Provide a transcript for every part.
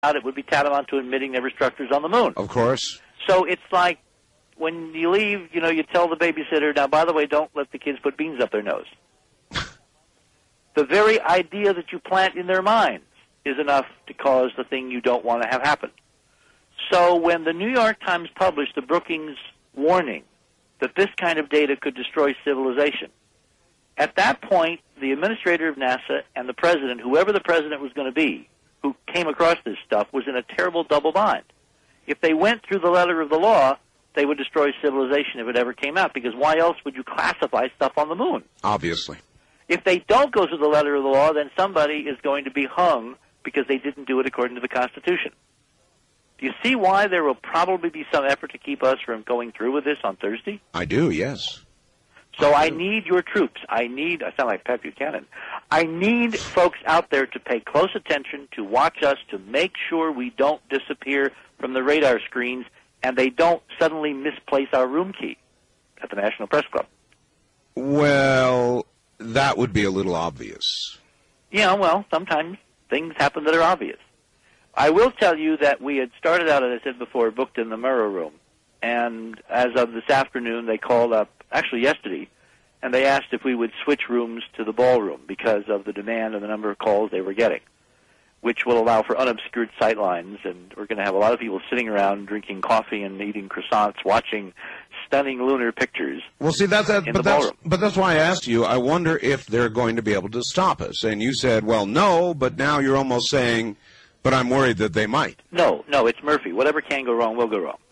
out, it would be tantamount to admitting there were structures on the moon. Of course. So it's like when you leave, you tell the babysitter, now, by the way, don't let the kids put beans up their nose. The very idea that you plant in their minds is enough to cause the thing you don't want to have happen. So when the New York Times published the Brookings warning that this kind of data could destroy civilization, at that point, the administrator of NASA and the president, whoever the president was going to be, who came across this stuff, was in a terrible double bind. If they went through the letter of the law, they would destroy civilization if it ever came out, because why else would you classify stuff on the moon? Obviously. If they don't go through the letter of the law, then somebody is going to be hung because they didn't do it according to the Constitution. Do you see why there will probably be some effort to keep us from going through with this on Thursday? I do, yes. So I need your troops. I sound like Pat Buchanan. I need folks out there to pay close attention, to watch us, to make sure we don't disappear from the radar screens and they don't suddenly misplace our room key at the National Press Club. Well, that would be a little obvious. Yeah, well, sometimes things happen that are obvious. I will tell you that we had started out, as I said before, booked in the Murrow Room. And as of this afternoon, they called up, actually yesterday, and they asked if we would switch rooms to the ballroom because of the demand and the number of calls they were getting, which will allow for unobscured sight lines. And we're going to have a lot of people sitting around drinking coffee and eating croissants, watching stunning lunar pictures. Well, see, that's why I asked you. I wonder if they're going to be able to stop us. And you said, well, no, but now you're almost saying, but I'm worried that they might. No, it's Murphy. Whatever can go wrong will go wrong.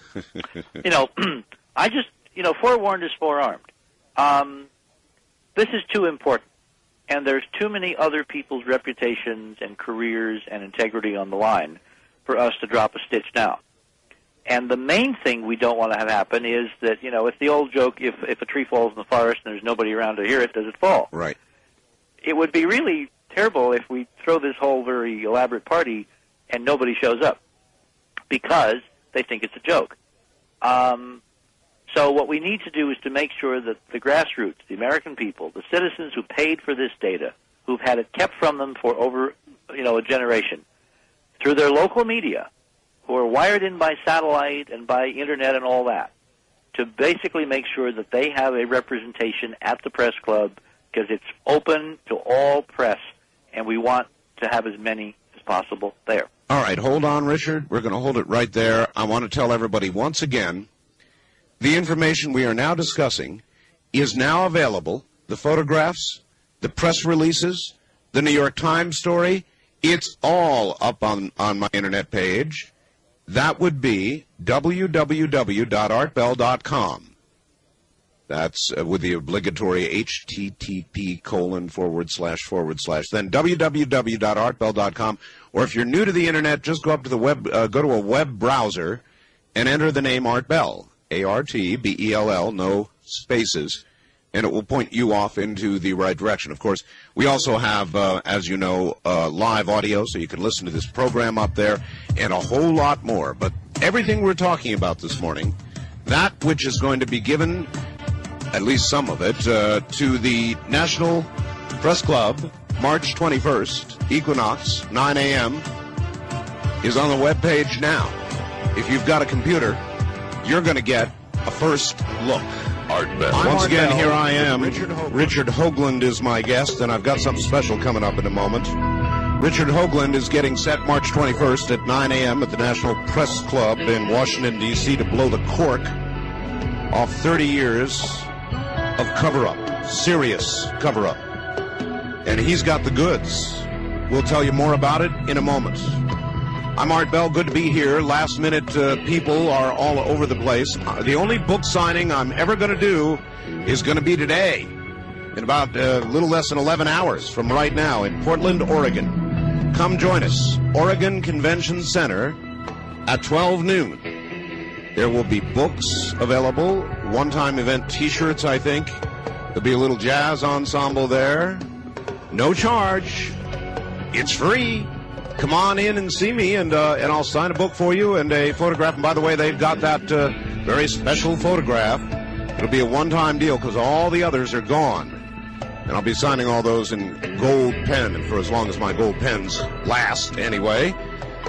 Forewarned is forearmed. This is too important, and there's too many other people's reputations and careers and integrity on the line for us to drop a stitch now. And the main thing we don't want to have happen is that, it's the old joke, if a tree falls in the forest and there's nobody around to hear it, does it fall? Right. It would be really terrible if we throw this whole very elaborate party and nobody shows up because they think it's a joke. So what we need to do is to make sure that the grassroots, the American people, the citizens who paid for this data, who've had it kept from them for over, a generation, through their local media, who are wired in by satellite and by internet and all that, to basically make sure that they have a representation at the press club because it's open to all press, and we want to have as many as possible there. All right, hold on, Richard. We're going to hold it right there. I want to tell everybody once again, the information we are now discussing is now available. The photographs, the press releases, the New York Times story, it's all up on my internet page. That would be www.artbell.com. That's with the obligatory http://. Then www.artbell.com. Or if you're new to the internet, just go up to the web, go to a web browser and enter the name Art Bell. ARTBELL, no spaces, and it will point you off into the right direction. Of course, we also have, as you know, live audio, so you can listen to this program up there, and a whole lot more. But everything we're talking about this morning, that which is going to be given, at least some of it, to the National Press Club, March 21st, Equinox, 9 a.m., is on the webpage now. If you've got a computer, you're going to get a first look. Art Bell. Once again, here I am. Richard Hoagland is my guest, and I've got something special coming up in a moment. Richard Hoagland is getting set March 21st at 9 a.m. at the National Press Club in Washington, D.C. to blow the cork off 30 years of cover-up, serious cover-up. And he's got the goods. We'll tell you more about it in a moment. I'm Art Bell. Good to be here. Last minute people are all over the place. The only book signing I'm ever going to do is going to be today in about a little less than 11 hours from right now in Portland, Oregon. Come join us. Oregon Convention Center at 12 noon. There will be books available, one-time event T-shirts, I think. There'll be a little jazz ensemble there. No charge. It's free. Come on in and see me, and I'll sign a book for you and a photograph. And by the way, they've got that very special photograph. It'll be a one-time deal because all the others are gone. And I'll be signing all those in gold pen, and for as long as my gold pens last anyway.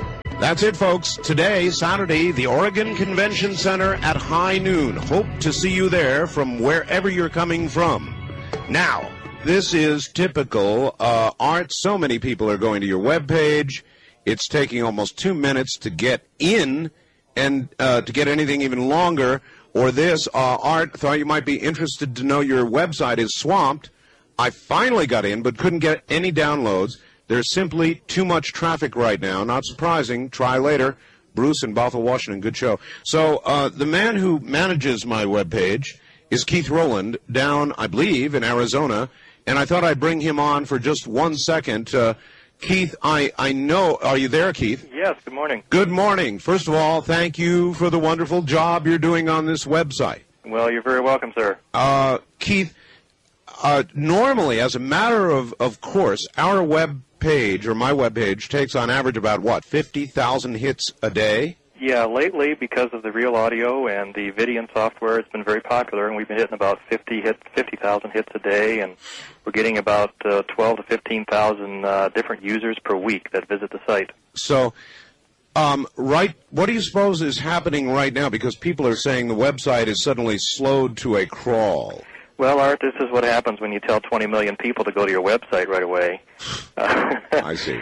That's it, folks. Today, Saturday, the Oregon Convention Center at high noon. Hope to see you there from wherever you're coming from. Now, this is typical art. So many people are going to your webpage. It's taking almost 2 minutes to get in, and to get anything even longer. Or this, Art, thought you might be interested to know your website is swamped. I finally got in, but couldn't get any downloads. There's simply too much traffic right now. Not surprising. Try later. Bruce in Bothell, Washington. Good show. So the man who manages my webpage is Keith Rowland down, I believe, in Arizona. And I thought I'd bring him on for just 1 second. Keith, I know. Are you there, Keith? Yes, good morning. Good morning. First of all, thank you for the wonderful job you're doing on this website. Well, you're very welcome, sir. Keith, normally, as a matter of course, our web page, or my web page, takes on average about, what, 50,000 hits a day? Yeah, lately, because of the Real Audio and the Vidian software, it's been very popular, and we've been hitting about 50,000 hits a day, and we're getting about 12 to 15,000 different users per week that visit the site. So, what do you suppose is happening right now? Because people are saying the website is suddenly slowed to a crawl. Well, Art, this is what happens when you tell 20 million people to go to your website right away. I see.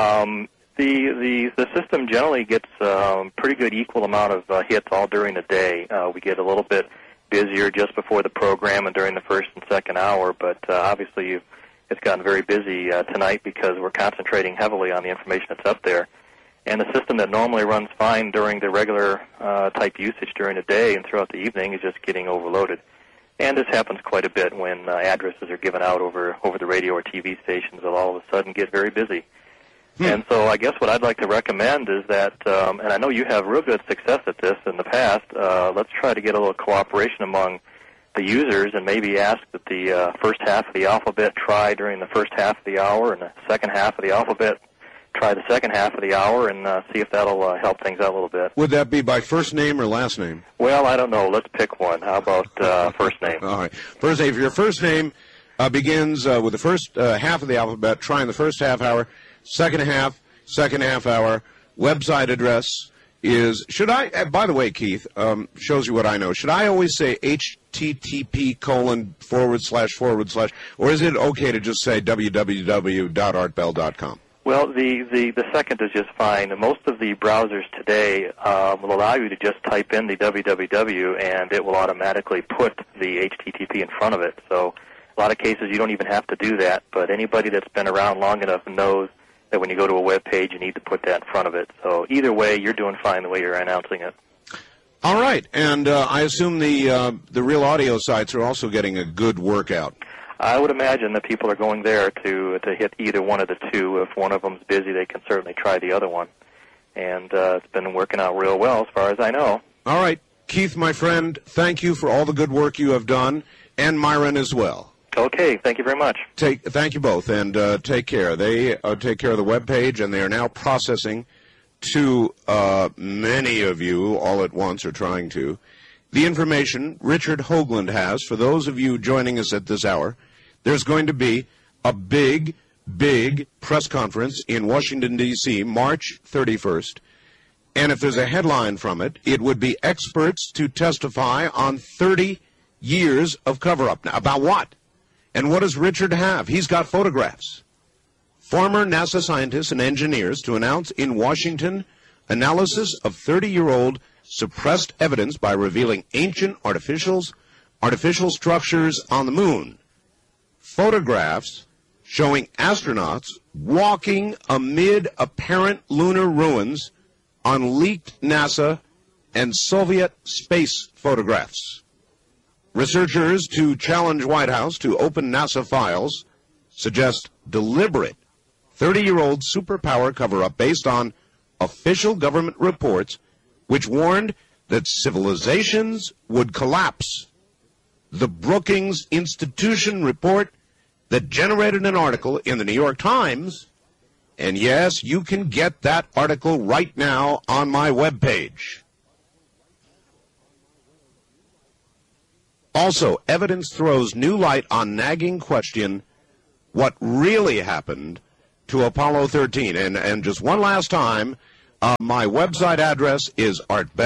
The system generally gets pretty good equal amount of hits all during the day. We get a little bit busier just before the program and during the first and second hour, but obviously it's gotten very busy tonight because we're concentrating heavily on the information that's up there. And the system that normally runs fine during the regular type usage during the day and throughout the evening is just getting overloaded. And this happens quite a bit when addresses are given out over the radio or TV stations. They'll all of a sudden get very busy. And so I guess what I'd like to recommend is that, and I know you have real good success at this in the past, let's try to get a little cooperation among the users and maybe ask that the first half of the alphabet try during the first half of the hour and the second half of the alphabet try the second half of the hour and see if that'll help things out a little bit. Would that be by first name or last name? Well, I don't know. Let's pick one. How about first name? All right. First name. If your first name begins with the first half of the alphabet, try in the first half hour. Second half hour. Website address is, should I, by the way, Keith, shows you what I know. Should I always say http://, or is it okay to just say www.artbell.com? Well, the second is just fine. Most of the browsers today will allow you to just type in the www, and it will automatically put the HTTP in front of it. So a lot of cases you don't even have to do that, but anybody that's been around long enough knows that when you go to a web page, you need to put that in front of it. So either way, you're doing fine the way you're announcing it. All right, and I assume the Real Audio sites are also getting a good workout. I would imagine that people are going there to hit either one of the two. If one of them's busy, they can certainly try the other one. And it's been working out real well as far as I know. All right, Keith, my friend, thank you for all the good work you have done, and Myron as well. Okay, thank you very much. Thank you both, and take care. They take care of the webpage, and they are now processing to many of you all at once, or trying to, the information Richard Hoagland has. For those of you joining us at this hour, there's going to be a big press conference in Washington, D.C., March 31st. And if there's a headline from it, it would be experts to testify on 30 years of cover-up. Now, about what? And what does Richard have? He's got photographs. Former NASA scientists and engineers to announce in Washington analysis of 30-year-old suppressed evidence by revealing ancient artificial structures on the moon. Photographs showing astronauts walking amid apparent lunar ruins on leaked NASA and Soviet space photographs. Researchers to challenge White House to open NASA files suggest deliberate 30-year-old superpower cover-up based on official government reports which warned that civilizations would collapse. The Brookings Institution report that generated an article in the New York Times, and yes, you can get that article right now on my webpage. Also, evidence throws new light on nagging question, what really happened to Apollo 13? And just one last time, My website address is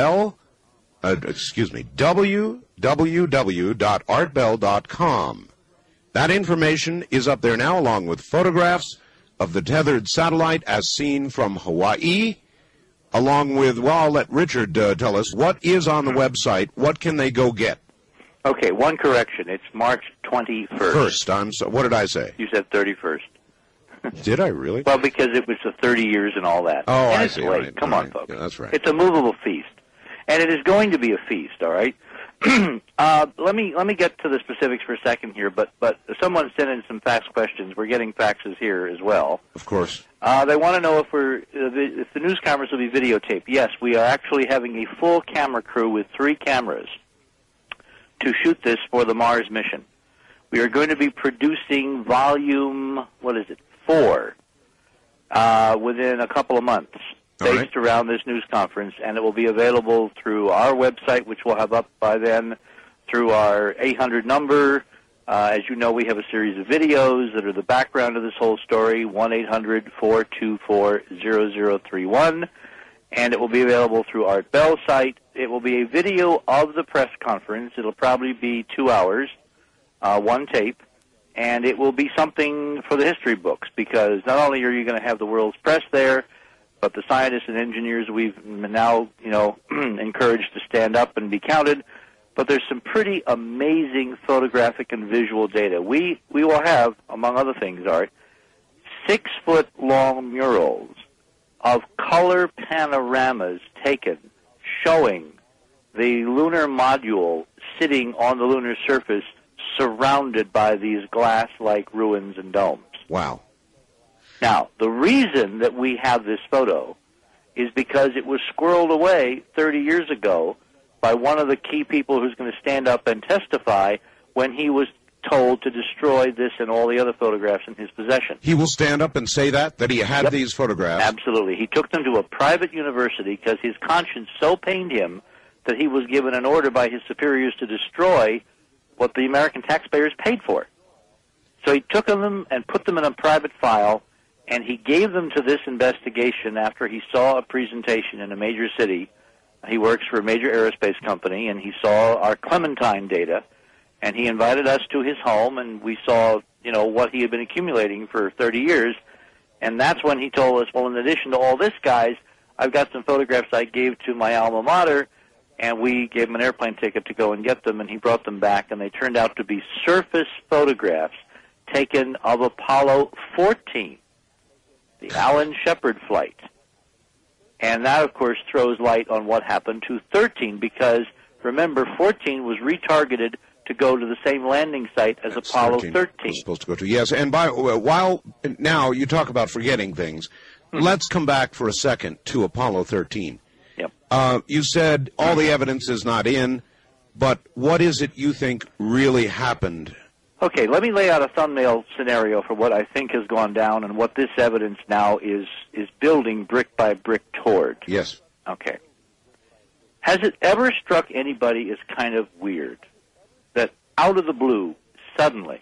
www.artbell.com. That information is up there now, along with photographs of the tethered satellite as seen from Hawaii, along with, well, I'll let Richard tell us what is on the website. What can they go get? Okay, one correction. It's March 21st. What did I say? You said 31st. Did I really? Well, because it was the 30 years and all that. Oh, and I it's see. late. Right. Come on, folks. Yeah, that's right. It's a movable feast. And it is going to be a feast, all right? Let me get to the specifics for a second here, but someone sent in some fax questions. We're getting faxes here as well. Of course. They want to know if the news conference will be videotaped. Yes, we are actually having a full camera crew with 3 cameras to shoot this for the Mars mission. We are going to be producing volume, 4, within a couple of months, based around this news conference, and it will be available through our website, which we'll have up by then, through our 800 number. As you know, we have a series of videos that are the background of this whole story, 1-800-424-0031, and it will be available through Art Bell's site. It will be a video of the press conference. It'll probably be 2 hours, one tape, and it will be something for the history books, because not only are you going to have the world's press there, but the scientists and engineers we've now, encouraged to stand up and be counted. But there's some pretty amazing photographic and visual data. We will have, among other things, Art, 6-foot-long murals of color panoramas taken showing the lunar module sitting on the lunar surface surrounded by these glass-like ruins and domes. Wow. Now, the reason that we have this photo is because it was squirreled away 30 years ago by one of the key people who's going to stand up and testify when he was told to destroy this and all the other photographs in his possession. He will stand up and say that he had these photographs? Absolutely. He took them to a private university because his conscience so pained him that he was given an order by his superiors to destroy what the American taxpayers paid for. So he took them and put them in a private file, and he gave them to this investigation after he saw a presentation in a major city. He works for a major aerospace company, and he saw our Clementine data, and he invited us to his home, and we saw, what he had been accumulating for 30 years, and that's when he told us, well, in addition to all this, guys, I've got some photographs I gave to my alma mater, and we gave him an airplane ticket to go and get them, and he brought them back, and they turned out to be surface photographs taken of Apollo 14, the Alan Shepard flight. And that, of course, throws light on what happened to 13, because, remember, 14 was retargeted to go to the same landing site as Apollo 13. Was supposed to go to. Yes, and while now you talk about forgetting things, let's come back for a second to Apollo 13. Yep. You said all the evidence is not in, but what is it you think really happened? Okay, let me lay out a thumbnail scenario for what I think has gone down and what this evidence now is building brick by brick toward. Yes. Okay. Has it ever struck anybody as kind of weird that out of the blue, suddenly,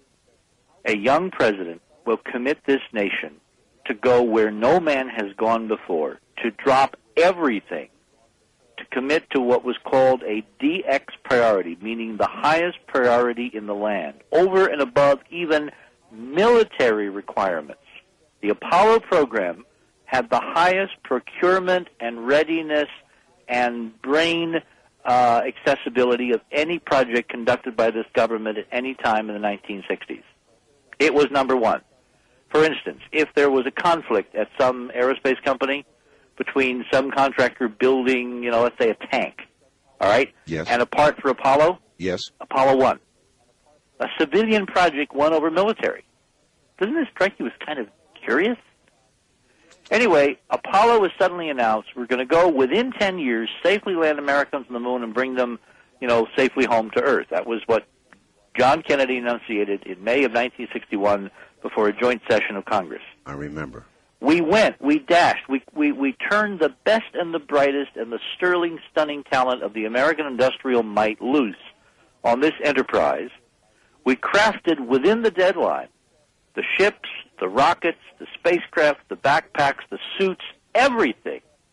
a young president will commit this nation to go where no man has gone before, to drop everything, to commit to what was called a DX priority, meaning the highest priority in the land, over and above even military requirements? The Apollo program had the highest procurement and readiness and brain accessibility of any project conducted by this government at any time in the 1960s. It was number one. For instance, if there was a conflict at some aerospace company between some contractor building, let's say a tank, all right? Yes. And a part for Apollo? Yes. Apollo 1. A civilian project won over military. Doesn't this strike you as kind of curious? Anyway, Apollo was suddenly announced. We're going to go within 10 years, safely land Americans on the moon and bring them, safely home to Earth. That was what John Kennedy enunciated in May of 1961 before a joint session of Congress. I remember. We went, we dashed, we turned the best and the brightest and the sterling, stunning talent of the American industrial might loose on this enterprise. We crafted within the deadline the ships, the rockets, the spacecraft, the backpacks, the suits, everything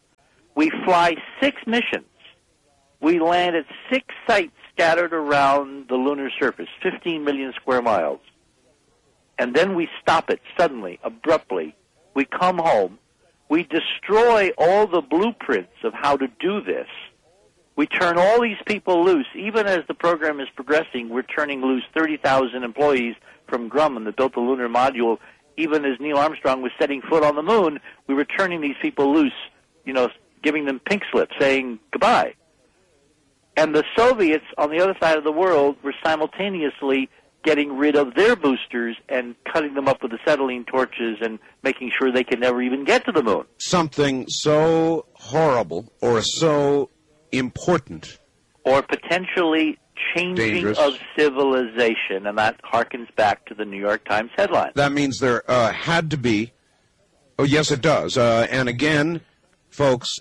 We fly 6 missions. We land at 6 sites scattered around the lunar surface, 15 million square miles. And then we stop it suddenly, abruptly. We come home. We destroy all the blueprints of how to do this. We turn all these people loose. Even as the program is progressing, we're turning loose 30,000 employees from Grumman that built the lunar module. Even as Neil Armstrong was setting foot on the moon, we were turning these people loose, giving them pink slips, saying goodbye. And the Soviets on the other side of the world were simultaneously getting rid of their boosters and cutting them up with acetylene torches and making sure they could never even get to the moon. Something so horrible or so important. Or potentially changing Dangerous. of civilization, and that harkens back to the New York Times headline. That means there had to be, oh yes it does, and again, folks,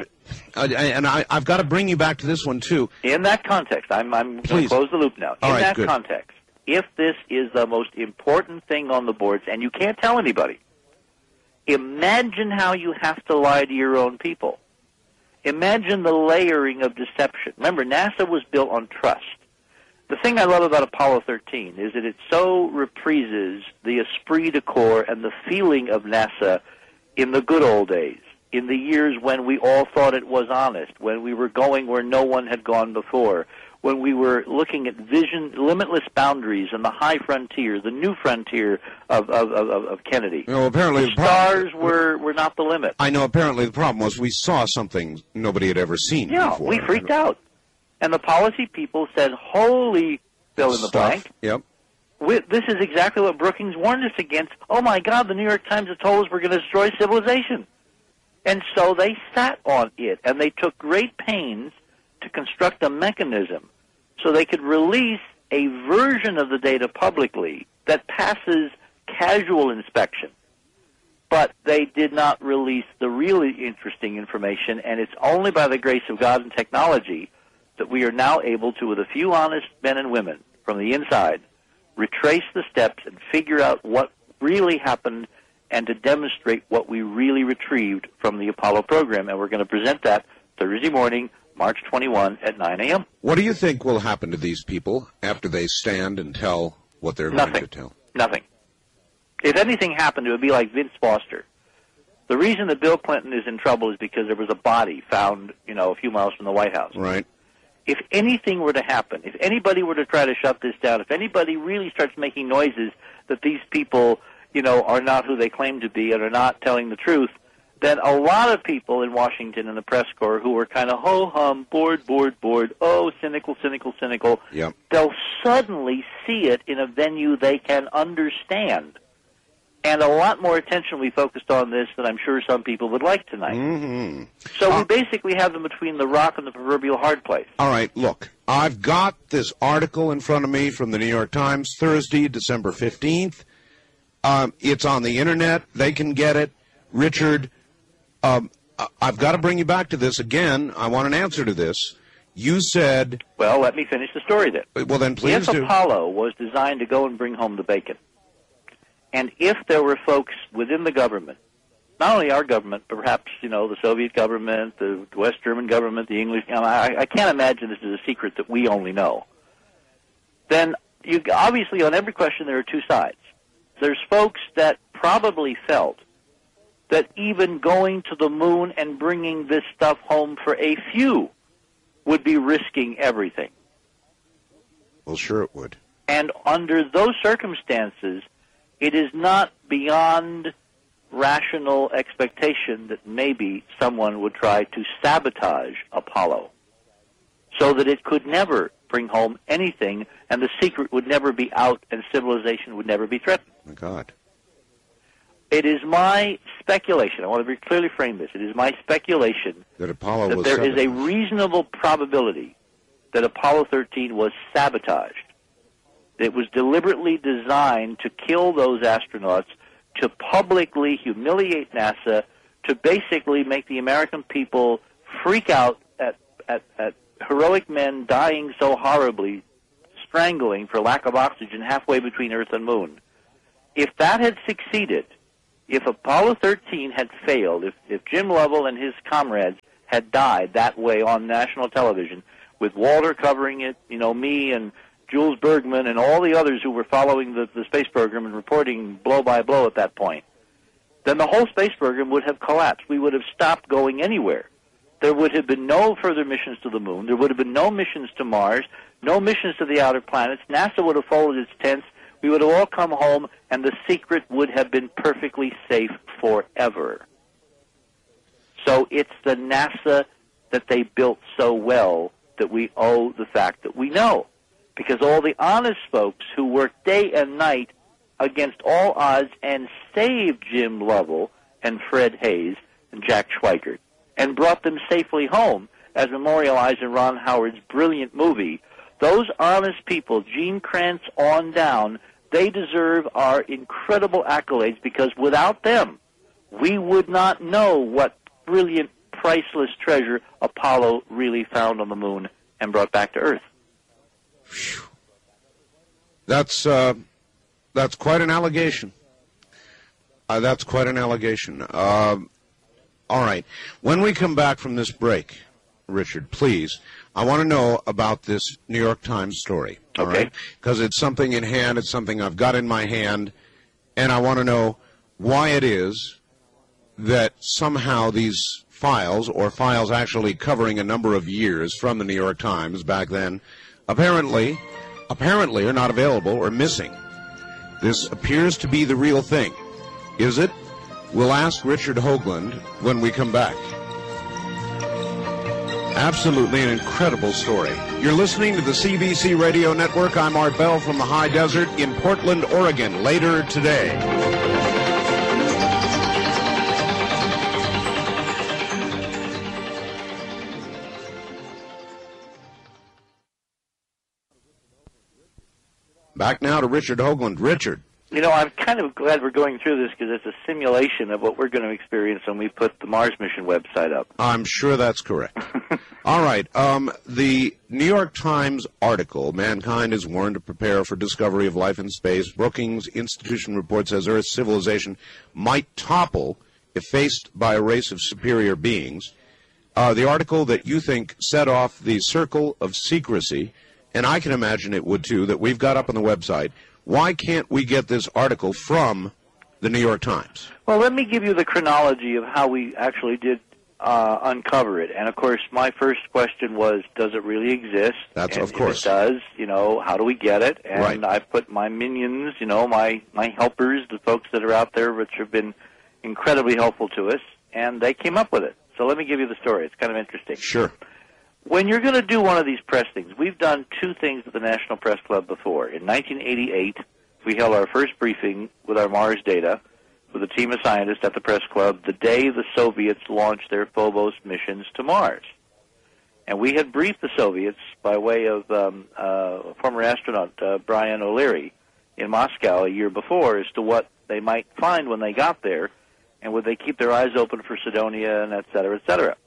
I've got to bring you back to this one too. In that context, I'm going to close the loop now. All In right, that good. context, if this is the most important thing on the boards, and you can't tell anybody, imagine how you have to lie to your own people. Imagine the layering of deception. Remember, NASA was built on trust. The thing I love about Apollo 13 is that it so reprises the esprit de corps and the feeling of NASA in the good old days, in the years when we all thought it was honest, when we were going where no one had gone before, when we were looking at limitless boundaries and the high frontier, the new frontier of Kennedy. Apparently the stars were not the limit. I know, apparently the problem was we saw something nobody had ever seen before. We freaked out. And the policy people said, holy fill in the blank. Yep. This is exactly what Brookings warned us against. Oh, my God, the New York Times has told us we're going to destroy civilization. And so they sat on it, and they took great pains to construct a mechanism so they could release a version of the data publicly that passes casual inspection. But they did not release the really interesting information, and it's only by the grace of God and technology that we are now able to, with a few honest men and women from the inside, retrace the steps and figure out what really happened and to demonstrate what we really retrieved from the Apollo program. And we're going to present that Thursday morning, March 21 at 9 a.m. What do you think will happen to these people after they stand and tell what they're going to tell? Nothing. If anything happened, it would be like Vince Foster. The reason that Bill Clinton is in trouble is because there was a body found, a few miles from the White House. Right. If anything were to happen, if anybody were to try to shut this down, if anybody really starts making noises that these people, are not who they claim to be and are not telling the truth, then a lot of people in Washington and the press corps who are kind of ho-hum, bored, oh, cynical, yep. They'll suddenly see it in a venue they can understand. And a lot more attention will be focused on this than I'm sure some people would like tonight. Mm-hmm. So we basically have them between the rock and the proverbial hard place. All right, look, I've got this article in front of me from the New York Times, Thursday, December 15th. It's on the Internet. They can get it. Richard, I've got to bring you back to this again. I want an answer to this. You said... Well, let me finish the story then. Well, then please do. If Apollo was designed to go and bring home the bacon, and if there were folks within the government, not only our government, but perhaps, the Soviet government, the West German government, the English, I can't imagine this is a secret that we only know, then obviously on every question there are two sides. There's folks that probably felt that even going to the moon and bringing this stuff home for a few would be risking everything. Well, sure it would. And under those circumstances, it is not beyond rational expectation that maybe someone would try to sabotage Apollo so that it could never bring home anything and the secret would never be out and civilization would never be threatened. Oh, my God. It is my speculation, I want to very clearly frame this, it is my speculation that Apollo that was there is a sabotaged. reasonable probability that Apollo 13 was sabotaged. It was deliberately designed to kill those astronauts, to publicly humiliate NASA, to basically make the American people freak out at heroic men dying so horribly, strangling for lack of oxygen halfway between Earth and Moon. If that had succeeded, if Apollo 13 had failed, if Jim Lovell and his comrades had died that way on national television, with Walter covering it, me and Jules Bergman and all the others who were following the space program and reporting blow by blow at that point, then the whole space program would have collapsed. We would have stopped going anywhere. There would have been no further missions to the moon. There would have been no missions to Mars, no missions to the outer planets. NASA would have folded its tents. We would have all come home, and the secret would have been perfectly safe forever. So it's the NASA that they built so well that we owe the fact that we know. Because all the honest folks who worked day and night against all odds and saved Jim Lovell and Fred Hayes and Jack Schweikert and brought them safely home, as memorialized in Ron Howard's brilliant movie, those honest people, Gene Kranz on down, they deserve our incredible accolades, because without them, we would not know what brilliant, priceless treasure Apollo really found on the moon and brought back to Earth. Whew. That's quite an allegation. That's quite an allegation. All right. When we come back from this break, Richard, please, I want to know about this New York Times story. All right? Because it's something in hand, it's something I've got in my hand, and I want to know why it is that somehow these files, or files actually covering a number of years from the New York Times back then, apparently are not available or missing. This appears to be the real thing. Is it? We'll ask Richard Hoagland when we come back. Absolutely an incredible story. You're listening to the CBC Radio Network. I'm Art Bell from the High Desert in Portland, Oregon. Later today. Back now to Richard Hoagland. Richard. I'm kind of glad we're going through this, because it's a simulation of what we're going to experience when we put the Mars mission website up. I'm sure that's correct. All right. The New York Times article, Mankind is Warned to Prepare for Discovery of Life in Space. Brookings Institution reports as Earth's civilization might topple if faced by a race of superior beings. The article that you think set off the circle of secrecy, and I can imagine it would too, that we've got up on the website. Why can't we get this article from the New York Times? Well, let me give you the chronology of how we actually did uncover it. And, of course, my first question was, does it really exist? That's, and of course. If it does, how do we get it? And right. I've put my minions, my helpers, the folks that are out there, which have been incredibly helpful to us, and they came up with it. So let me give you the story. It's kind of interesting. Sure. When you're going to do one of these press things, we've done two things at the National Press Club before. In 1988, we held our first briefing with our Mars data with a team of scientists at the press club the day the Soviets launched their Phobos missions to Mars. And we had briefed the Soviets by way of former astronaut Brian O'Leary in Moscow a year before as to what they might find when they got there, and would they keep their eyes open for Cydonia, and et cetera, et cetera.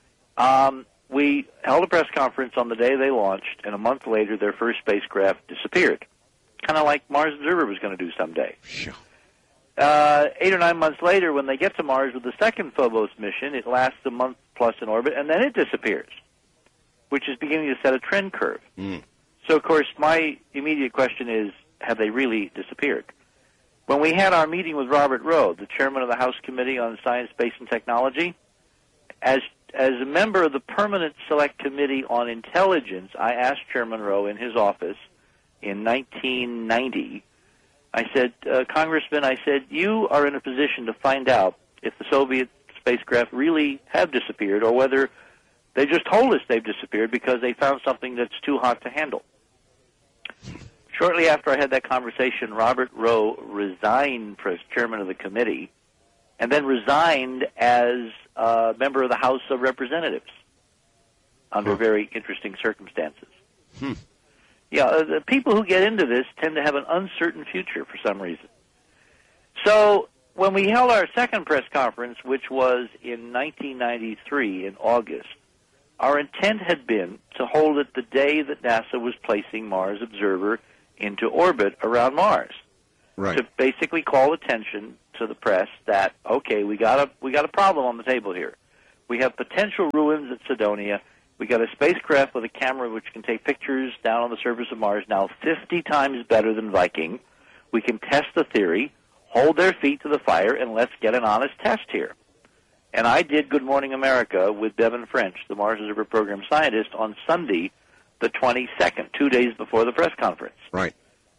We held a press conference on the day they launched, and a month later their first spacecraft disappeared, kind of like Mars Observer was going to do someday. Sure. 8 or 9 months later, when they get to Mars with the second Phobos mission, it lasts a month plus in orbit, and then it disappears, which is beginning to set a trend curve. So, of course, my immediate question is, have they really disappeared? When we had our meeting with Robert Rowe, the chairman of the House Committee on Science, Space, and Technology, as a member of the Permanent Select Committee on Intelligence, I asked Chairman Rowe in his office in 1990, I said, Congressman, I said, you are in a position to find out if the Soviet spacecraft really have disappeared or whether they just told us they've disappeared because they found something that's too hot to handle. Shortly after I had that conversation, Robert Rowe resigned as chairman of the committee and then resigned as a member of the House of Representatives under very interesting circumstances. Yeah, the people who get into this tend to have an uncertain future for some reason. So when we held our second press conference, which was in 1993 in August, our intent had been to hold it the day that NASA was placing Mars Observer into orbit around Mars. Right. To basically call attention to the press that, okay, we got a problem on the table here. We have potential ruins at Cydonia. We got a spacecraft with a camera which can take pictures down on the surface of Mars, now 50 times better than Viking. We can test the theory, hold their feet to the fire, and let's get an honest test here. And I did Good Morning America with Devin French, the Mars Observer Program scientist, on Sunday, the 22nd, 2 days before the press conference. Right.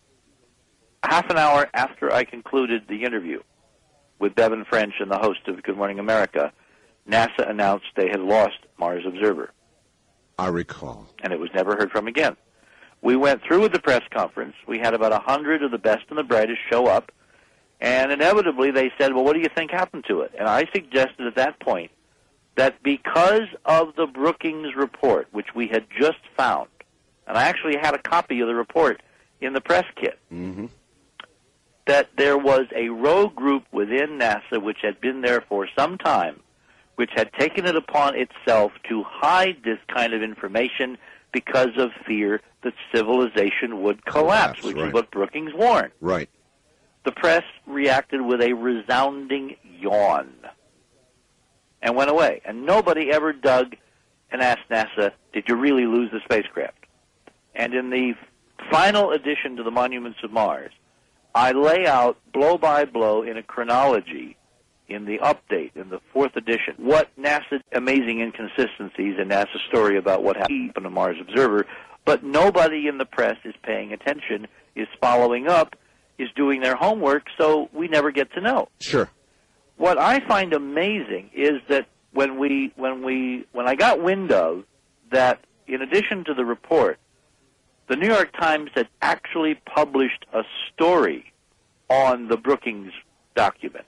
Half an hour after I concluded the interview with Devin French and the host of Good Morning America, NASA announced they had lost Mars Observer. I recall. And it was never heard from again. We went through with the press conference. We had about 100 of the best and the brightest show up. And inevitably they said, well, what do you think happened to it? And I suggested at that point that because of the Brookings report, which we had just found, and I actually had a copy of the report in the press kit, that there was a rogue group within NASA which had been there for some time, which had taken it upon itself to hide this kind of information because of fear that civilization would collapse, which is what Brookings warned. Right. The press reacted with a resounding yawn and went away. And nobody ever dug and asked NASA, did you really lose the spacecraft? And in the final addition to the Monuments of Mars, I lay out blow by blow in a chronology in the update, in the 4th edition, what NASA's amazing inconsistencies in NASA's story about what happened to Mars Observer, but nobody in the press is paying attention, is following up, is doing their homework, so we never get to know. Sure. What I find amazing is that when I got wind of that, in addition to the report, the New York Times had actually published a story on the Brookings document.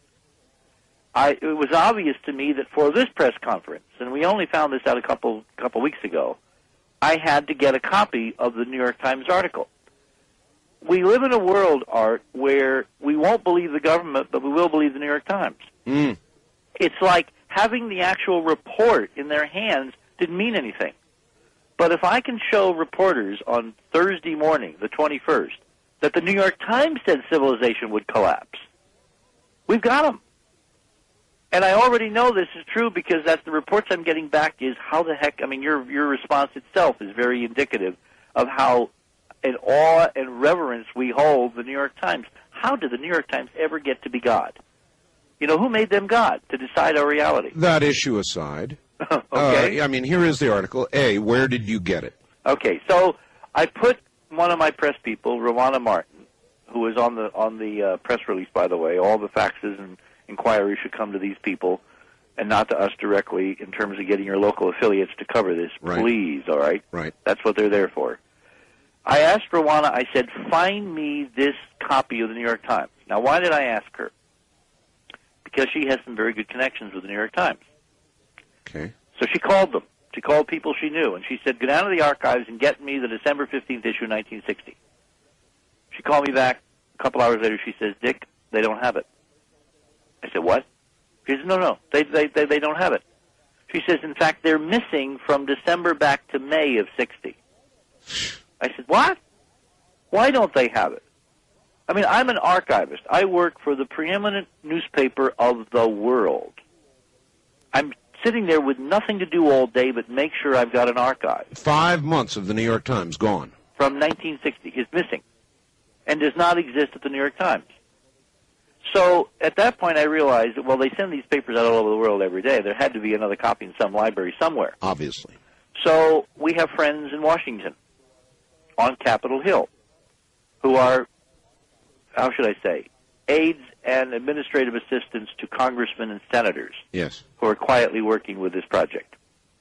It was obvious to me that for this press conference, and we only found this out a couple weeks ago, I had to get a copy of the New York Times article. We live in a world, Art, where we won't believe the government, but we will believe the New York Times. It's like having the actual report in their hands didn't mean anything. But if I can show reporters on Thursday morning, the 21st, that the New York Times said civilization would collapse, we've got them. And I already know this is true because that's the reports I'm getting back is how the heck, I mean, your response itself is very indicative of how in awe and reverence we hold the New York Times. How did the New York Times ever get to be God? You know, who made them God to decide our reality? That issue aside. Okay. I mean, here is the article. A, where did you get it? Okay, so I put one of my press people, Rwana Martin, who is on the press release, by the way. All the faxes and inquiries should come to these people and not to us directly in terms of getting your local affiliates to cover this. Right. Please, all right? Right. That's what they're there for. I asked Rwana, I said, find me this copy of the New York Times. Now, why did I ask her? Because she has some very good connections with the New York Times. Okay. So she called them. She called people she knew, and she said, go down to the archives and get me the December 15th issue, 1960. She called me back a couple hours later. She says, Dick, they don't have it. I said, what? She says, no, they don't have it. She says, in fact, they're missing from December back to May of 60. I said, what? Why don't they have it? I mean, I'm an archivist. I work for the preeminent newspaper of the world. I'm sitting there with nothing to do all day but make sure I've got an archive. 5 months of the New York Times gone. From 1960 is missing and does not exist at the New York Times. So at that point I realized that, well, they send these papers out all over the world every day. There had to be another copy in some library somewhere. Obviously. So we have friends in Washington on Capitol Hill who are, how should I say, aides and administrative assistants to congressmen and senators. Yes. Who are quietly working with this project.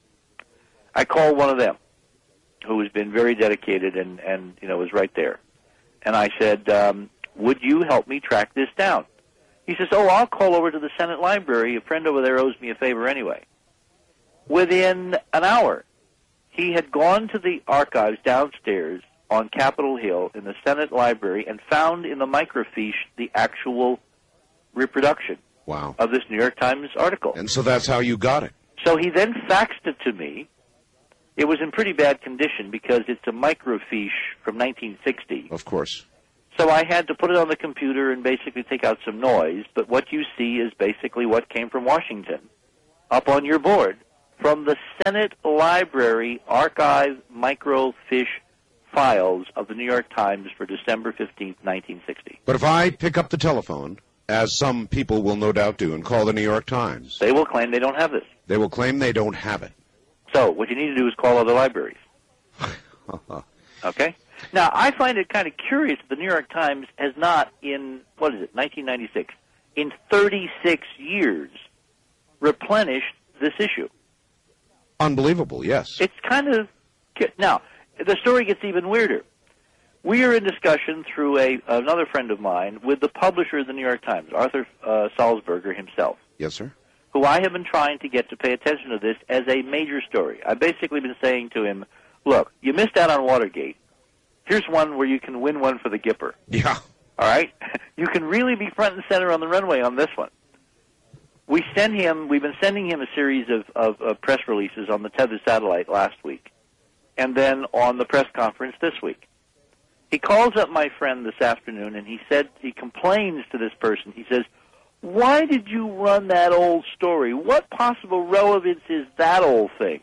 I called one of them who has been very dedicated and was right there. And I said, would you help me track this down? He says, oh, I'll call over to the Senate Library. A friend over there owes me a favor anyway. Within an hour, he had gone to the archives downstairs on Capitol Hill in the Senate Library and found in the microfiche the actual reproduction of this New York Times article. And so that's how you got it. So he then faxed it to me. It was in pretty bad condition because it's a microfiche from 1960. Of course. So I had to put it on the computer and basically take out some noise, but what you see is basically what came from Washington up on your board from the Senate Library Archive Microfiche files of the New York Times for December 15th, 1960. But if I pick up the telephone, as some people will no doubt do, and call the New York Times, They will claim they don't have this. they will claim they don't have it. So what you need to do is call other libraries. Okay? Now, I find it kind of curious that the New York Times has not in, 1996, in 36 years, replenished this issue. Unbelievable, yes. It's kind of... Now, the story gets even weirder. We are in discussion through another friend of mine with the publisher of the New York Times, Arthur Sulzberger himself, Yes, sir. who I have been trying to get to pay attention to this as a major story. I've basically been saying to him, look, you missed out on Watergate. Here's one where you can win one for the Gipper. Yeah. All right? You can really be front and center on the runway on this one. We've been sending him a series of press releases on the tethered satellite last week, and then on the press conference this week. He calls up my friend this afternoon, and he complains to this person. He says, why did you run that old story? What possible relevance is that old thing?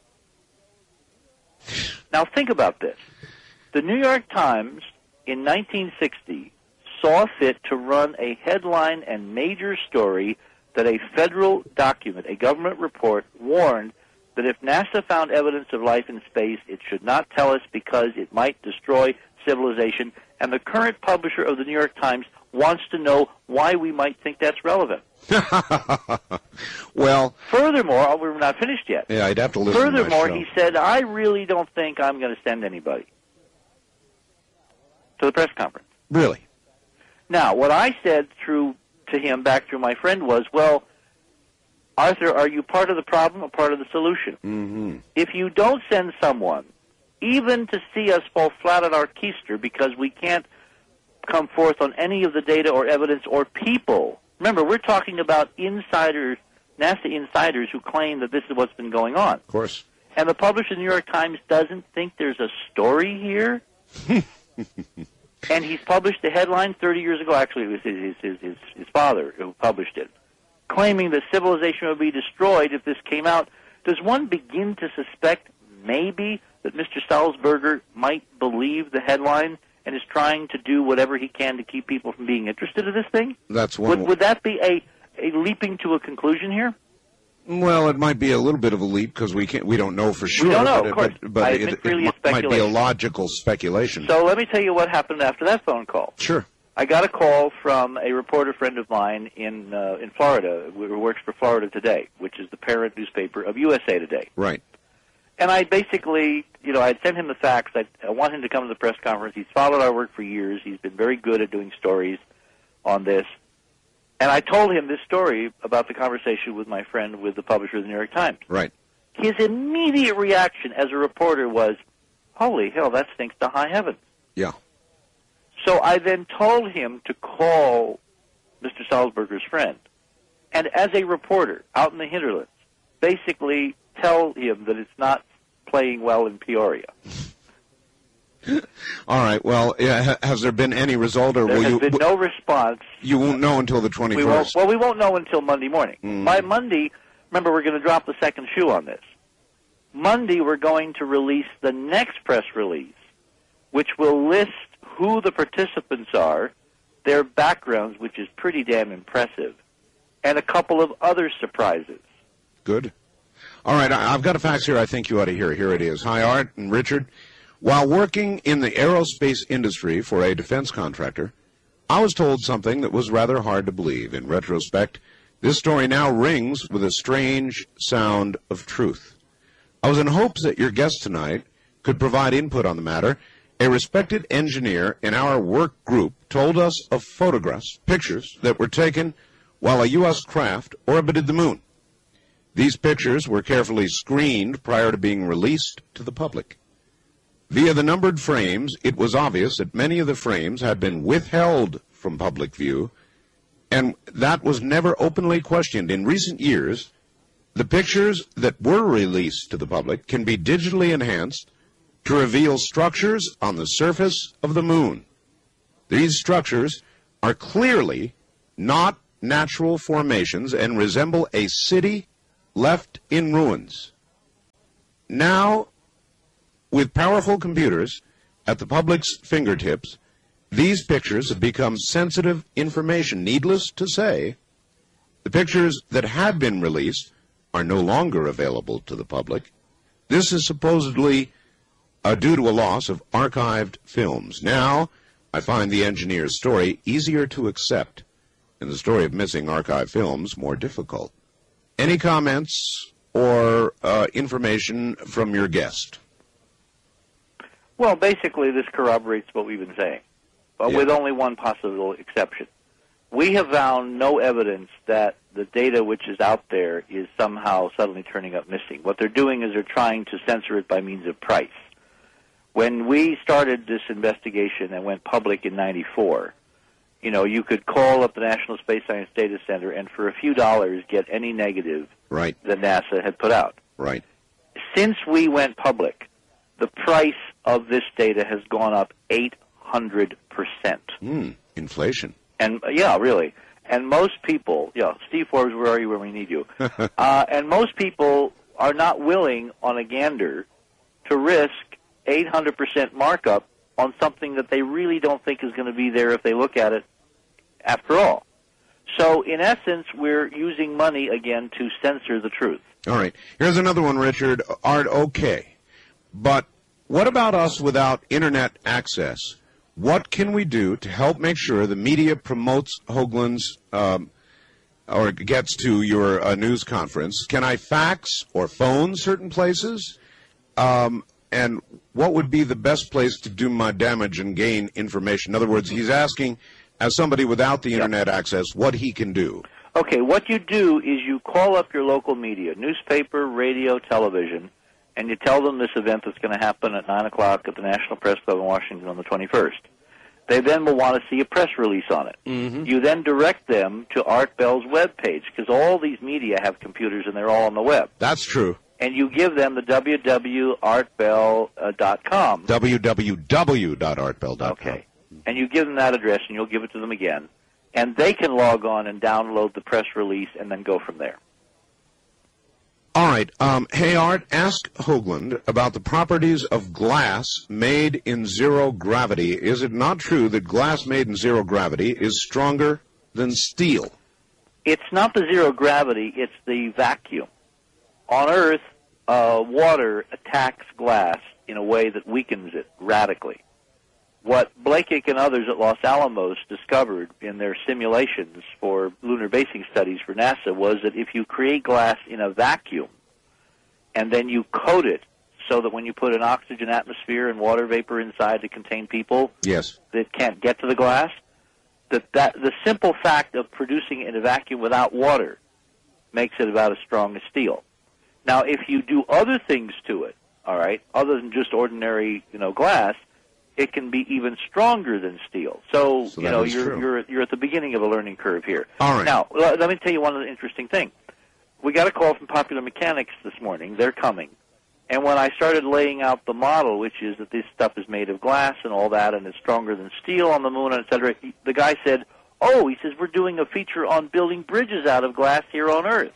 Now think about this. The New York Times in 1960 saw fit to run a headline and major story that a federal document, a government report, warned that if NASA found evidence of life in space, it should not tell us because it might destroy civilization. And the current publisher of the New York Times wants to know why we might think that's relevant. Well... Furthermore, we're not finished yet. Yeah, I'd have to listen Furthermore, to my show. he said, I really don't think I'm going to send anybody to the press conference. Really? Now, what I said to him, back through my friend, was, well, Arthur, are you part of the problem or part of the solution? Mm-hmm. If you don't send someone, even to see us fall flat on our keister because we can't come forth on any of the data or evidence or people. Remember, we're talking about insiders, NASA insiders who claim that this is what's been going on. Of course. And the publisher, the New York Times, doesn't think there's a story here. And he's published a headline 30 years ago. Actually, it was his father who published it, claiming that civilization would be destroyed if this came out. Does one begin to suspect maybe that Mr. Sulzberger might believe the headline and is trying to do whatever he can to keep people from being interested in this thing? That's one. Would that be a leaping to a conclusion here? Well, it might be a little bit of a leap because we don't know for sure. We don't know, of course. But it might be a logical speculation. So let me tell you what happened after that phone call. Sure. I got a call from a reporter friend of mine in Florida who works for Florida Today, which is the parent newspaper of USA Today. Right. And I basically, I'd sent him the facts. I want him to come to the press conference. He's followed our work for years. He's been very good at doing stories on this. And I told him this story about the conversation with my friend with the publisher of the New York Times. Right. His immediate reaction as a reporter was, holy hell, that stinks to high heaven. Yeah. So I then told him to call Mr. Sulzberger's friend, and as a reporter out in the hinterlands, basically tell him that it's not playing well in Peoria. All right. Well, has there been any result, or there has been no response? You won't know until the 21st. We won't know until Monday morning. By Monday, remember, we're going to drop the second shoe on this. Monday, we're going to release the next press release, which will list who the participants are, their backgrounds, which is pretty damn impressive, and a couple of other surprises. Good. All right. I've got a fax here I think you ought to hear. Here it is. Hi, Art and Richard. While working in the aerospace industry for a defense contractor, I was told something that was rather hard to believe. In retrospect, this story now rings with a strange sound of truth. I was in hopes that your guest tonight could provide input on the matter. A respected engineer in our work group told us of photographs, pictures, that were taken while a U.S. craft orbited the moon. These pictures were carefully screened prior to being released to the public. Via the numbered frames, it was obvious that many of the frames had been withheld from public view, and that was never openly questioned. In recent years, the pictures that were released to the public can be digitally enhanced to reveal structures on the surface of the moon. These structures are clearly not natural formations and resemble a city left in ruins. Now, with powerful computers at the public's fingertips, these pictures have become sensitive information. Needless to say, the pictures that have been released are no longer available to the public. This is supposedly due to a loss of archived films. Now, I find the engineer's story easier to accept and the story of missing archived films more difficult. Any comments or information from your guest? Well, basically, this corroborates what we've been saying, but with only one possible exception. We have found no evidence that the data which is out there is somehow suddenly turning up missing. What they're doing is they're trying to censor it by means of price. When we started this investigation and went public in '94, you could call up the National Space Science Data Center and for a few dollars get any negative that NASA had put out. Right. Since we went public, the price of this data has gone up 800%. Inflation. And yeah, really. And most people, Steve Forbes, where are you when we need you? And most people are not willing on a gander to risk 800% markup on something that they really don't think is going to be there if they look at it after all. So, in essence, we're using money again to censor the truth. All right. Here's another one, Richard. Art, okay. But what about us without Internet access? What can we do to help make sure the media promotes Hoagland's or gets to your news conference? Can I fax or phone certain places? And what would be the best place to do my damage and gain information? In other words, he's asking, as somebody without the Internet access, what he can do. Okay, what you do is you call up your local media, newspaper, radio, television, and you tell them this event that's going to happen at 9 o'clock at the National Press Club in Washington on the 21st. They then will want to see a press release on it. Mm-hmm. You then direct them to Art Bell's webpage, because all these media have computers and they're all on the web. That's true. And you give them the www.artbell.com. www.artbell.com. Okay. And you give them that address, and you'll give it to them again. And they can log on and download the press release and then go from there. All right. Hey, Art, ask Hoagland about the properties of glass made in zero gravity. Is it not true that glass made in zero gravity is stronger than steel? It's not the zero gravity, it's the vacuum. On Earth, water attacks glass in a way that weakens it radically. What Blakek and others at Los Alamos discovered in their simulations for lunar basing studies for NASA was that if you create glass in a vacuum and then you coat it so that when you put an oxygen atmosphere and water vapor inside to contain people that can't get to the glass, that the simple fact of producing it in a vacuum without water makes it about as strong as steel. Now, if you do other things to it, all right, other than just ordinary, glass, it can be even stronger than steel. So you're at the beginning of a learning curve here. All right. Now, let me tell you one interesting thing. We got a call from Popular Mechanics this morning. They're coming. And when I started laying out the model, which is that this stuff is made of glass and all that, and it's stronger than steel on the moon, et cetera, the guy said, he says, we're doing a feature on building bridges out of glass here on Earth.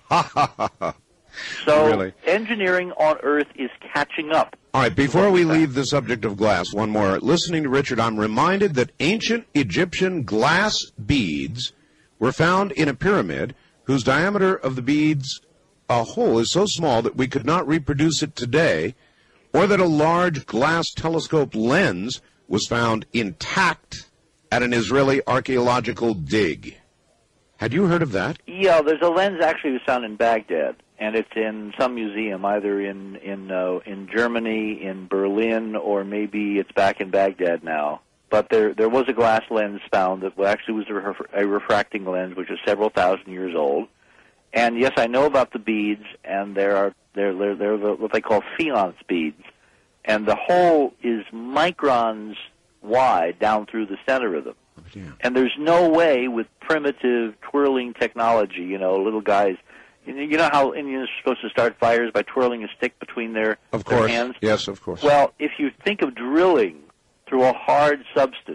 So really? Engineering on Earth is catching up. All right, before we leave the subject of glass, one more. Listening to Richard, I'm reminded that ancient Egyptian glass beads were found in a pyramid whose diameter of the beads hole is so small that we could not reproduce it today, or that a large glass telescope lens was found intact at an Israeli archaeological dig. Had you heard of that? Yeah, there's a lens actually was found in Baghdad, and it's in some museum, either in Germany, in Berlin, or maybe it's back in Baghdad now. But there was a glass lens found that actually was a refracting lens, which is several thousand years old. And yes, I know about the beads, and they're what they call Faience beads, and the hole is microns wide down through the center of them. Yeah. And there's no way with primitive twirling technology, little guys. You know how Indians are supposed to start fires by twirling a stick between their hands? Yes, of course. Well, if you think of drilling through a hard substance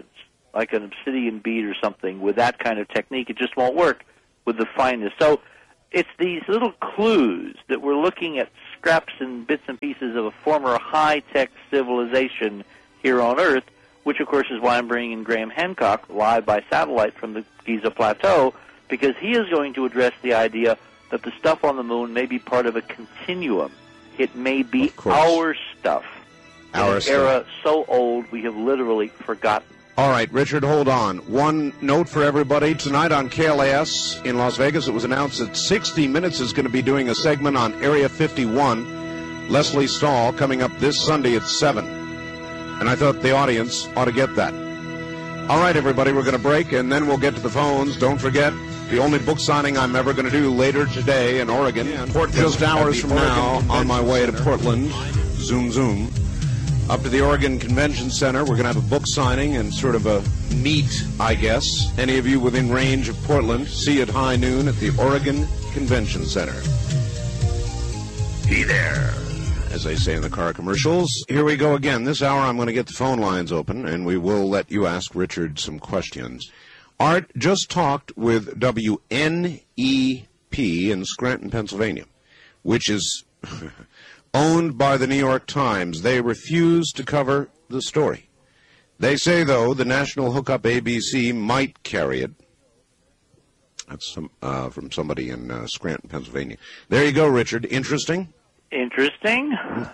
like an obsidian bead or something, with that kind of technique. It just won't work with the fineness. So it's these little clues that we're looking at scraps and bits and pieces of a former high-tech civilization here on Earth, which, of course, is why I'm bringing in Graham Hancock live by satellite from the Giza Plateau, because he is going to address the idea that the stuff on the moon may be part of a continuum. It may be our stuff. Our in an stuff. era so old we have literally forgotten. All right, Richard, hold on. One note for everybody. Tonight on KLAS in Las Vegas, it was announced that 60 Minutes is going to be doing a segment on Area 51. Leslie Stahl coming up this Sunday at 7. And I thought the audience ought to get that. All right, everybody, we're going to break, and then we'll get to the phones. Don't forget, the only book signing I'm ever going to do later today in Oregon. Just hours from now, on my way to Portland. Zoom, zoom. Up to the Oregon Convention Center. We're going to have a book signing and sort of a meet, I guess. Any of you within range of Portland, see you at high noon at the Oregon Convention Center. Be there, as they say in the car commercials. Here we go again. This hour I'm going to get the phone lines open, and we will let you ask Richard some questions. Art just talked with WNEP in Scranton, Pennsylvania, which is owned by the New York Times. They refuse to cover the story. They say, though, the National Hookup ABC might carry it. That's from somebody in Scranton, Pennsylvania. There you go, Richard. Interesting? Interesting.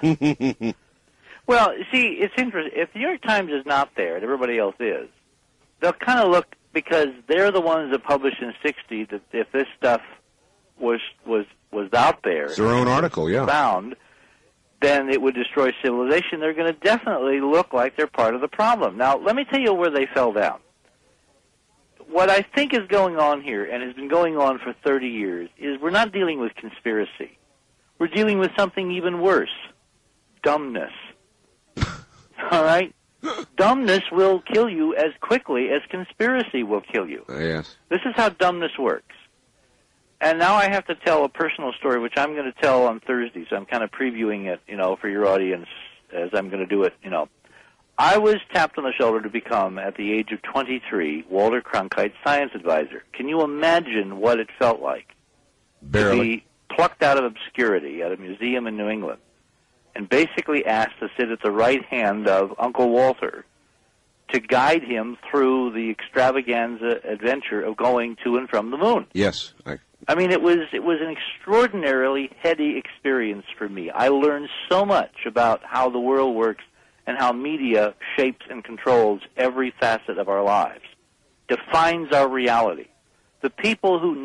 Well, see, it's interesting. If the New York Times is not there and everybody else is, they'll kind of look, because they're the ones that published in '60 that if this stuff was out there, it's their own article, yeah, found, then it would destroy civilization. They're going to definitely look like they're part of the problem. Now, let me tell you where they fell down. What I think is going on here, and has been going on for 30 years, is we're not dealing with conspiracy. We're dealing with something even worse, dumbness. All right? Dumbness will kill you as quickly as conspiracy will kill you. Yes. This is how dumbness works. And now I have to tell a personal story, which I'm going to tell on Thursday, so I'm kind of previewing it, for your audience as I'm going to do it, I was tapped on the shoulder to become, at the age of 23, Walter Cronkite's science advisor. Can you imagine what it felt like? Barely. To be plucked out of obscurity at a museum in New England and basically asked to sit at the right hand of Uncle Walter to guide him through the extravaganza adventure of going to and from the moon. Yes. I mean, it was an extraordinarily heady experience for me. I learned so much about how the world works and how media shapes and controls every facet of our lives, defines our reality. The people who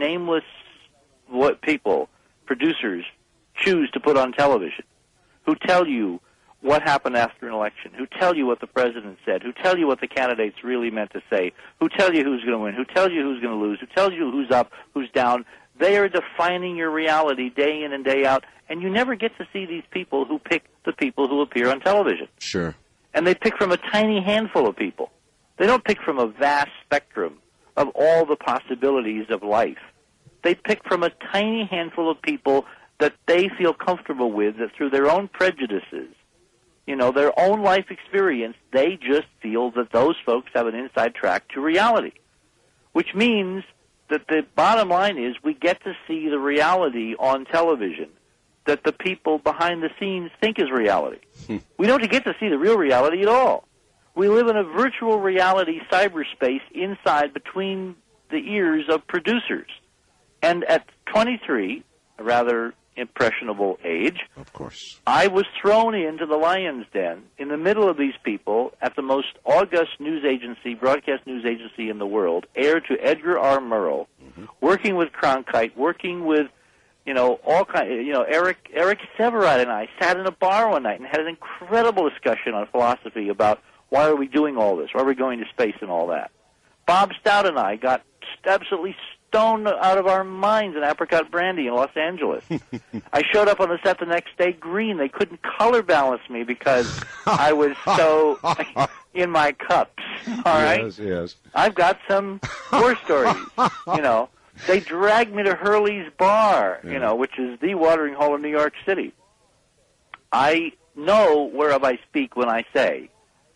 producers, choose to put on television, who tell you what happened after an election, who tell you what the president said, who tell you what the candidates really meant to say, who tell you who's going to win, who tells you who's going to lose, who tells you who's up, who's down. They are defining your reality day in and day out, and you never get to see these people who pick the people who appear on television. Sure. And they pick from a tiny handful of people. They don't pick from a vast spectrum of all the possibilities of life. They pick from a tiny handful of people that they feel comfortable with, that through their own prejudices, their own life experience, they just feel that those folks have an inside track to reality, which means that the bottom line is we get to see the reality on television that the people behind the scenes think is reality. We don't get to see the real reality at all. We live in a virtual reality cyberspace inside between the ears of producers. And at 23, a rather impressionable age, of course, I was thrown into the lion's den in the middle of these people at the most august broadcast news agency in the world, heir to Edgar R. Murrow, working with Cronkite, working with, all kinds, Eric Sevareid and I sat in a bar one night and had an incredible discussion on philosophy about why are we doing all this, why are we going to space and all that. Bob Stout and I got absolutely stoned out of our minds in apricot brandy in Los Angeles. I showed up on the set the next day green. They couldn't color balance me because I was so in my cups. All right? Yes. I've got some war stories. They dragged me to Hurley's Bar, which is the watering hole in New York City. I know whereof I speak when I say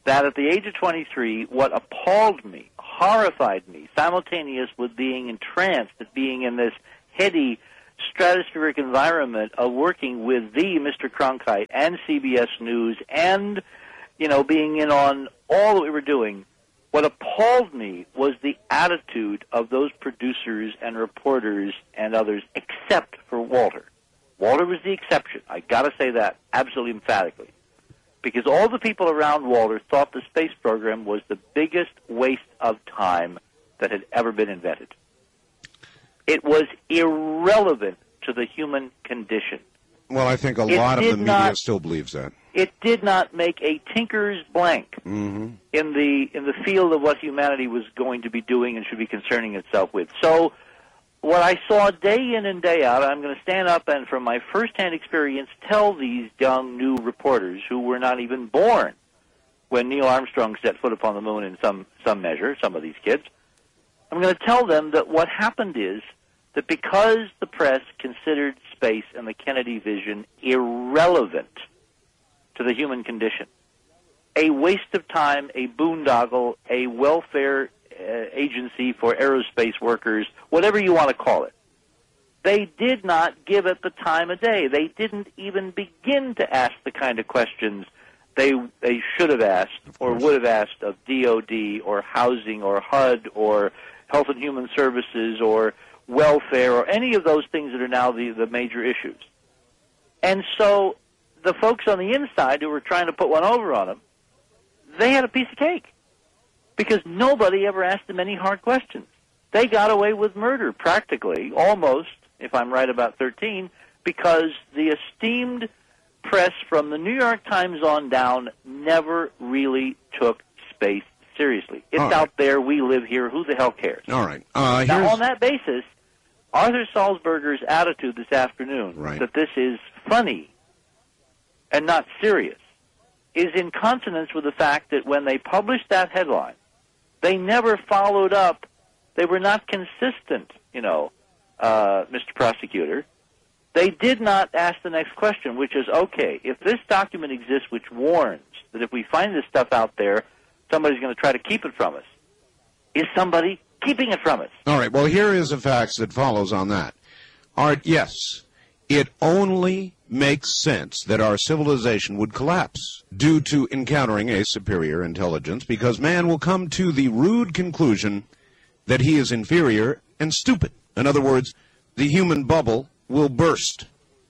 that at the age of 23, what appalled me, horrified me, simultaneous with being entranced at being in this heady, stratospheric environment of working with the Mr. Cronkite and CBS News and, being in on all that we were doing, what appalled me was the attitude of those producers and reporters and others, except for Walter. Walter was the exception. I got to say that absolutely emphatically. Because all the people around Walter thought the space program was the biggest waste of time that had ever been invented. It was irrelevant to the human condition. Well, I think a lot of the media still believes that. It did not make a tinker's blank in the field of what humanity was going to be doing and should be concerning itself with. So what I saw day in and day out, I'm going to stand up and from my firsthand experience tell these young new reporters who were not even born when Neil Armstrong set foot upon the moon in some measure, some of these kids, I'm going to tell them that what happened is that because the press considered space and the Kennedy vision irrelevant to the human condition, a waste of time, a boondoggle, a welfare agency for aerospace workers, whatever you want to call it, they did not give it the time of day. They didn't even begin to ask the kind of questions they should have asked or would have asked of DOD or housing or HUD or Health and Human Services or welfare or any of those things that are now the major issues. And so the folks on the inside who were trying to put one over on them, they had a piece of cake because nobody ever asked them any hard questions. They got away with murder practically, almost, if I'm right about 13, because the esteemed press from the New York Times on down never really took space seriously. It's out there. We live here. Who the hell cares? All right. Now, on that basis, Arthur Salzberger's attitude this afternoon, that this is funny and not serious, is in consonance with the fact that when they published that headline, they never followed up. They were not consistent, Mr. Prosecutor. They did not ask the next question, which is, okay, if this document exists which warns that if we find this stuff out there, somebody's going to try to keep it from us, is somebody keeping it from us? All right, well, here is the facts that follows on that. Art, yes, it only makes sense that our civilization would collapse due to encountering a superior intelligence because man will come to the rude conclusion that he is inferior and stupid. In other words, the human bubble will burst.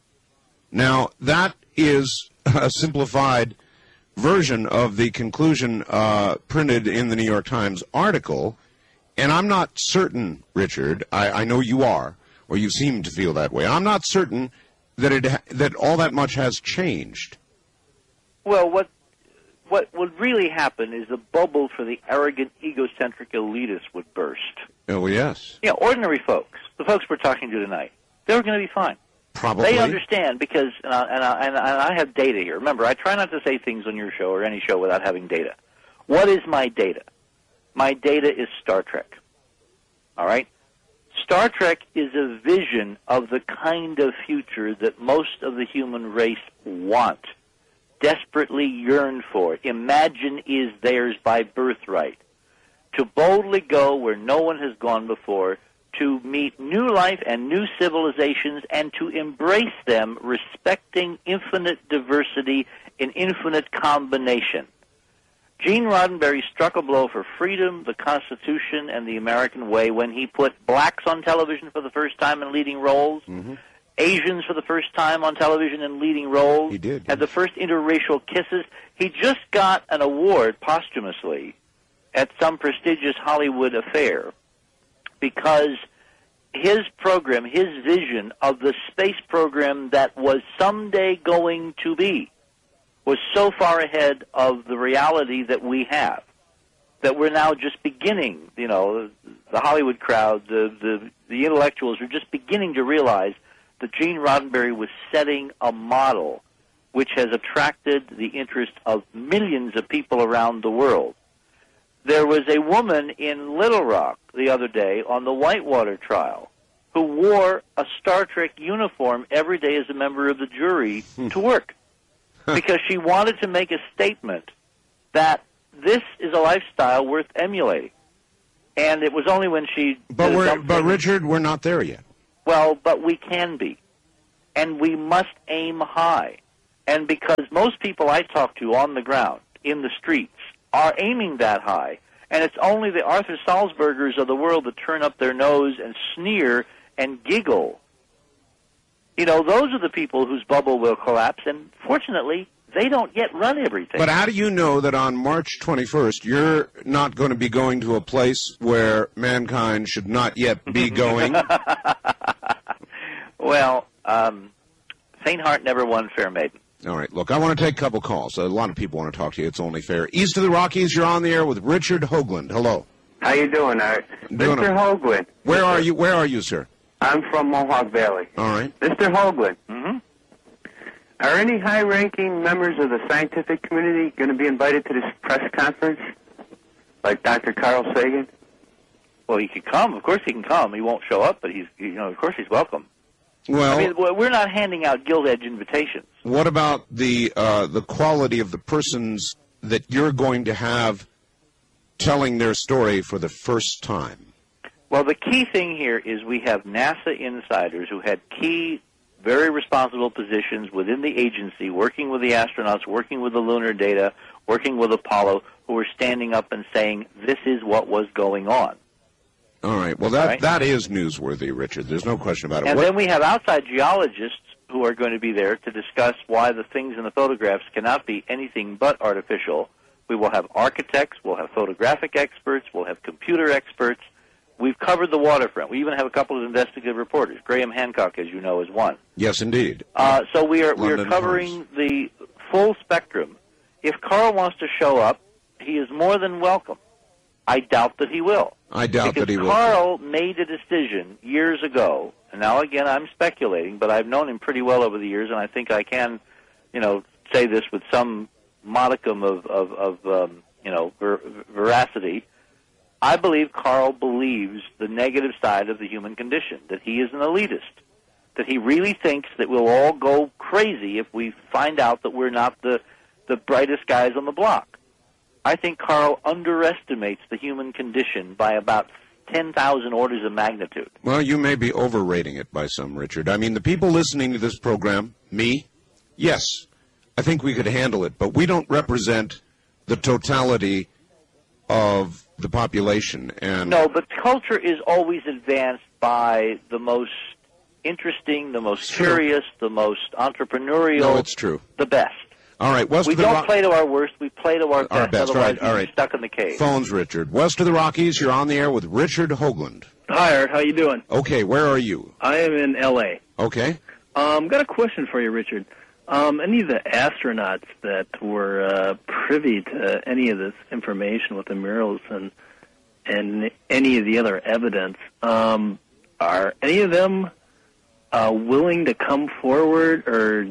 Now, that is a simplified version of the conclusion printed in the New York Times article, and I'm not certain, Richard, I know you are, or you seem to feel that way. I'm not certain that that all that much has changed. Well, what would really happen is the bubble for the arrogant, egocentric elitists would burst. Oh, yes. Yeah, ordinary folks, the folks we're talking to tonight, they're going to be fine. Probably. They understand because, and I have data here. Remember, I try not to say things on your show or any show without having data. What is my data? My data is Star Trek. All right? Star Trek is a vision of the kind of future that most of the human race want, desperately yearn for, imagine is theirs by birthright, to boldly go where no one has gone before, to meet new life and new civilizations, and to embrace them, respecting infinite diversity in infinite combination. Gene Roddenberry struck a blow for freedom, the Constitution, and the American way when he put blacks on television for the first time in leading roles, Asians for the first time on television in leading roles. He did. Had the first interracial kisses. He just got an award posthumously at some prestigious Hollywood affair because his program, his vision of the space program that was someday going to be, was so far ahead of the reality that we have that we're now just beginning, the Hollywood crowd, the intellectuals are just beginning to realize that Gene Roddenberry was setting a model which has attracted the interest of millions of people around the world. There was a woman in Little Rock the other day on the Whitewater trial who wore a Star Trek uniform every day as a member of the jury to work because she wanted to make a statement that this is a lifestyle worth emulating. And it was only when she... But Richard, we're not there yet. Well, but we can be. And we must aim high. And because most people I talk to on the ground, in the streets, are aiming that high, and it's only the Arthur Salzbergers of the world that turn up their nose and sneer and giggle. You know, those are the people whose bubble will collapse, and fortunately, they don't yet run everything. But how do you know that on March 21st, you're not going to be going to a place where mankind should not yet be going? Well, faint heart never won, fair maiden. All right, look, I want to take a couple calls. A lot of people want to talk to you. It's only fair. East of the Rockies, you're on the air with Richard Hoagland. Hello. How you doing, Art? Mr. Hoagland. Where are you? Where are you, sir? I'm from Mohawk Valley. All right. Mr. Hoagland. Mm-hmm. Are any high-ranking members of the scientific community going to be invited to this press conference, like Dr. Carl Sagan? Well, he could come. Of course he can come. He won't show up, but of course he's welcome. Well, I mean, we're not handing out gilt-edged invitations. What about the quality of the persons that you're going to have telling their story for the first time? Well, the key thing here is we have NASA insiders who had key, very responsible positions within the agency, working with the astronauts, working with the lunar data, working with Apollo, who are standing up and saying, this is what was going on. All right. Well, that is newsworthy, Richard. There's no question about it. And then we have outside geologists who are going to be there to discuss why the things in the photographs cannot be anything but artificial. We will have architects, we'll have photographic experts, we'll have computer experts. We've covered the waterfront. We even have a couple of investigative reporters. Graham Hancock, as you know, is one. Yes, indeed. So we are covering the full spectrum. If Carl wants to show up, he is more than welcome. I doubt that he will. I doubt that he will. Because Carl made a decision years ago, and now again I'm speculating, but I've known him pretty well over the years, and I think I can, say this with some modicum of veracity. I believe Carl believes the negative side of the human condition, that he is an elitist, that he really thinks that we'll all go crazy if we find out that we're not the brightest guys on the block. I think Carl underestimates the human condition by about 10,000 orders of magnitude. Well, you may be overrating it by some, Richard. I mean, the people listening to this program, me, yes, I think we could handle it, but we don't represent the totality of the population. And no, but culture is always advanced by the most interesting, the most curious, the most entrepreneurial. No, it's true. The best. All right, we don't play to our worst, we play to our best. Otherwise, all right. We're stuck in the cave. Phones, Richard. West of the Rockies, you're on the air with Richard Hoagland. Hi, Art. How you doing? Okay, where are you? I am in L.A. Okay. Got a question for you, Richard. Any of the astronauts that were privy to any of this information with the murals and any of the other evidence, are any of them willing to come forward, or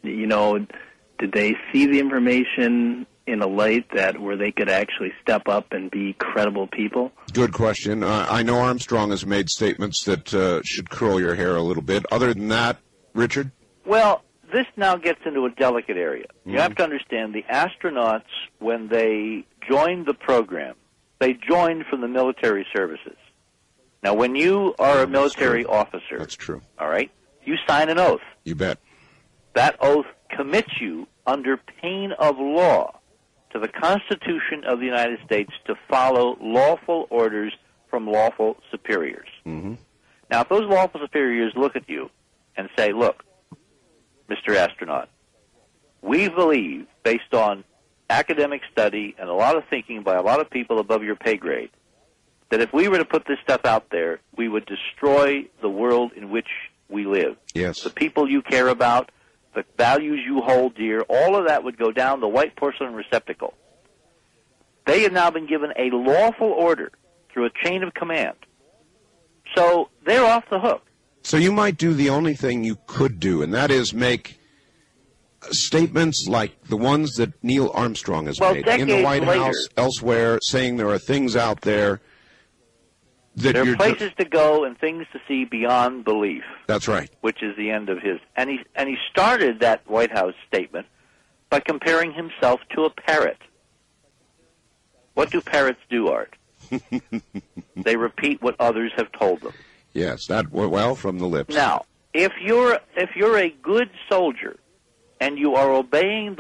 did they see the information in a light where they could actually step up and be credible people? Good question. I know Armstrong has made statements that should curl your hair a little bit. Other than that, Richard? Well, this now gets into a delicate area. You have to understand the astronauts, when they joined the program, they joined from the military services. Now, when you are a military officer, that's true. All right, you sign an oath. You bet. That oath commits you under pain of law to the Constitution of the United States to follow lawful orders from lawful superiors. Mm-hmm. Now, if those lawful superiors look at you and say, look, Mr. Astronaut, we believe, based on academic study and a lot of thinking by a lot of people above your pay grade, that if we were to put this stuff out there, we would destroy the world in which we live. Yes. The people you care about, the values you hold dear, all of that would go down the white porcelain receptacle. They have now been given a lawful order through a chain of command. So they're off the hook. So you might do the only thing you could do, and that is make statements like the ones that Neil Armstrong has made in the White House, elsewhere, saying there are things out there that there are places to go and things to see beyond belief. That's right. Which is the end of his. And he started that White House statement by comparing himself to a parrot. What do parrots do, Art? They repeat what others have told them. Yes, that well from the lips. Now, if you're a good soldier and you are obeying